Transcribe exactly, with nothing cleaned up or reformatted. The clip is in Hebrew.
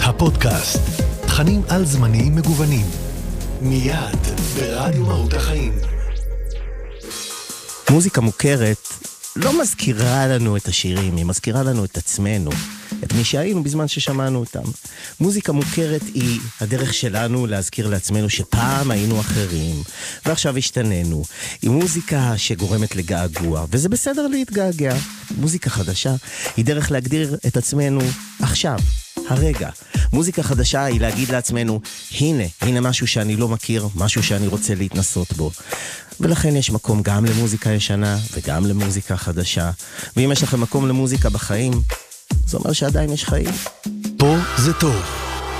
הפודקאסט, תכנים על זמניים מגוונים. מיד ברדיו מהות החיים. מוזיקה מוכרת לא מזכירה לנו את השירים, היא מזכירה לנו את עצמנו, את מי שהיינו בזמן ששמענו אותם. מוזיקה מוכרת היא הדרך שלנו להזכיר לעצמנו שפעם היינו אחרים, ועכשיו השתננו. היא מוזיקה שגורמת לגעגוע, וזה בסדר להתגעגע. מוזיקה חדשה היא דרך להגדיר את עצמנו עכשיו, הרגע. מוזיקה חדשה היא להגיד לעצמנו, הנה, הנה משהו שאני לא מכיר, משהו שאני רוצה להתנסות בו. ולכן יש מקום גם למוזיקה ישנה וגם למוזיקה חדשה. ואם יש לכם מקום למוזיקה בחיים, זה אומר שעדיין יש חיים. פה זה טוב.